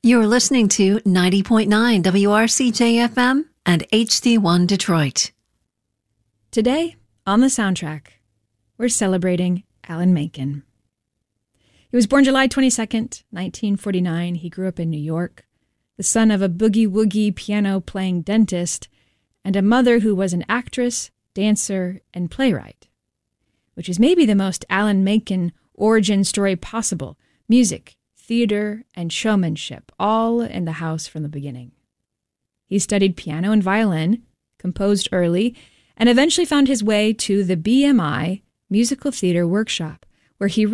You're listening to 90.9 WRCJ-FM and HD1 Detroit. Today, on the soundtrack, we're celebrating Alan Menken. He was born July 22nd, 1949. He grew up in New York, the son of a boogie-woogie piano-playing dentist and a mother who was an actress, dancer, and playwright, which is maybe the most Alan Menken origin story possible. Music, theater, and showmanship, all in the house from the beginning. He studied piano and violin, composed early, and eventually found his way to the BMI Musical Theater Workshop, where he